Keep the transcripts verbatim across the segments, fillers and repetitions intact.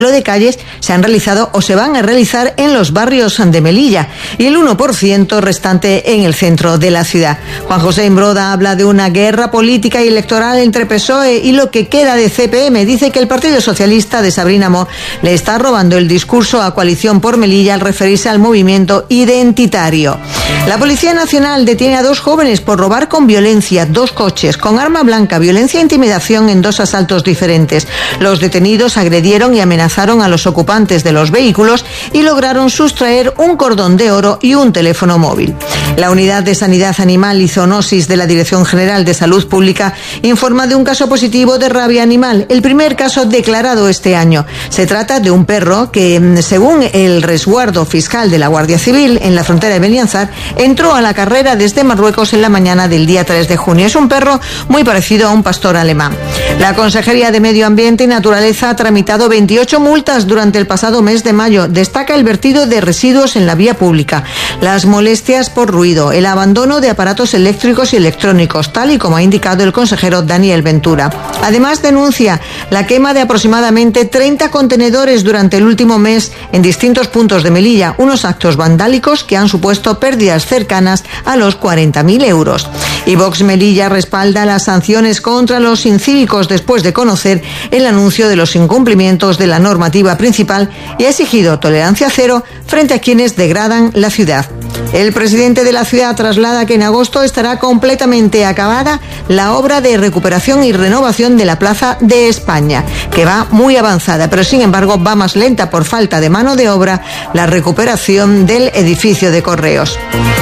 de calles se han realizado o se van a realizar en los barrios de Melilla y el uno por ciento restante en el centro de la ciudad. Juan José Imbroda habla de una guerra política y electoral entre P S O E y lo que queda de C P M. Dice que el Partido Socialista de Sabrina Mo le está robando el discurso a Coalición por Melilla al referirse al movimiento identitario. La Policía Nacional detiene a dos jóvenes por robar con violencia dos coches, con arma blanca, violencia e intimidación en dos asaltos diferentes. Los detenidos agredieron y amenazaron a los ocupantes de los vehículos y lograron sustraer un cordón de oro y un teléfono móvil. La Unidad de Sanidad Animal y Zoonosis de la Dirección General de Salud Pública informa de un caso positivo de rabia animal, el primer caso declarado este año. Se trata de un perro que, según el resguardo fiscal de la Guardia Civil en la frontera de Benianzar, entró a la carrera desde Marruecos en la mañana del día tres de junio. Es un perro muy parecido a un pastor alemán. La Consejería de Medio Ambiente y Naturaleza ha tramitado veintiocho multas durante el pasado mes de mayo. Destaca el vertido de residuos en la vía pública, las molestias por ruido, el abandono de aparatos eléctricos y electrónicos, tal y como ha indicado el consejero Daniel Ventura. Además, denuncia la quema de aproximadamente treinta contenedores durante el último mes en distintos puntos de Melilla, unos actos vandálicos que han supuesto pérdidas cercanas a los cuarenta mil euros. Y Vox Melilla respalda las sanciones contra los incívicos después de conocer el anuncio de los incumplimientos de la normativa principal y ha exigido tolerancia cero frente a quienes degradan la ciudad. El presidente de la ciudad traslada que en agosto estará completamente acabada la obra de recuperación y renovación de la Plaza de España, que va muy avanzada, pero sin embargo va más lenta por falta de mano de obra la recuperación del edificio de Correos.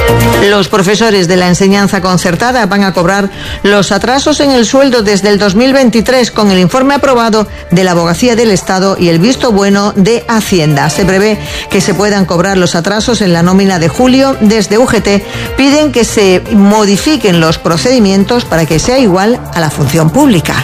Los profesores de la enseñanza concertada van a cobrar los atrasos en el sueldo desde el dos mil veintitrés con el informe aprobado de la Abogacía del Estado y el visto bueno de Hacienda. Se prevé que se puedan cobrar los atrasos en la nómina de julio. Desde U G T piden que se modifiquen los procedimientos para que sea igual a la función pública.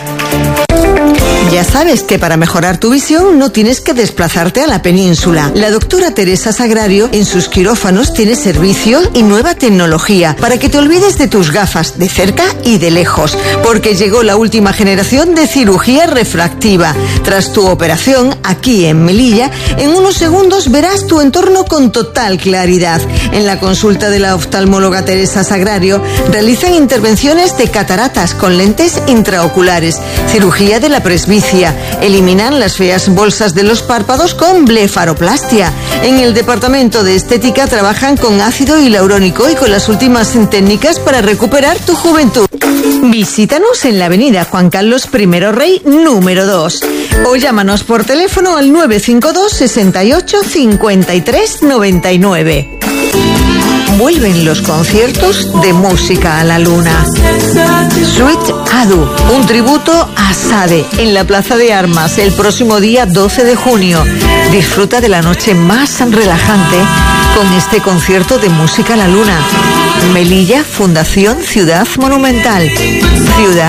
Ya sabes que para mejorar tu visión no tienes que desplazarte a la península. La doctora Teresa Sagrario en sus quirófanos tiene servicio y nueva tecnología para que te olvides de tus gafas de cerca y de lejos, porque llegó la última generación de cirugía refractiva. Tras tu operación, aquí en Melilla, en unos segundos verás tu entorno con total claridad. En la consulta de la oftalmóloga Teresa Sagrario realizan intervenciones de cataratas con lentes intraoculares, cirugía de la presbicia, eliminan las feas bolsas de los párpados con blefaroplastia. En el departamento de estética trabajan con ácido hialurónico y con las últimas técnicas para recuperar tu juventud. Visítanos en la avenida Juan Carlos primero Rey, número dos. O llámanos por teléfono al nueve cinco dos, seis ocho, cinco tres nueve nueve. Vuelven los conciertos de música a la luna. Sweet Adu, un tributo a Sade, en la Plaza de Armas el próximo día doce de junio. Disfruta de la noche más relajante con este concierto de música a la luna. Melilla, Fundación Ciudad Monumental. Ciudad